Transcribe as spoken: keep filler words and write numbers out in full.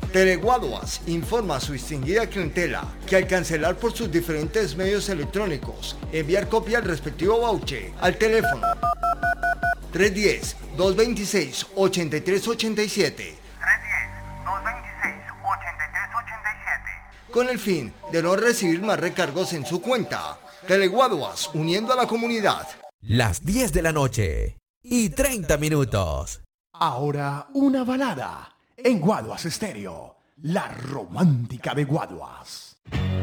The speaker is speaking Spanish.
Teleguaduas informa a su distinguida clientela que al cancelar por sus diferentes medios electrónicos, enviar copia al respectivo voucher al teléfono tres uno cero, dos dos seis, ocho tres ocho siete con el fin de no recibir más recargos en su cuenta. Teleguaduas, uniendo a la comunidad. Las diez de la noche y treinta minutos. Ahora una balada en Guaduas Estéreo, la romántica de Guaduas.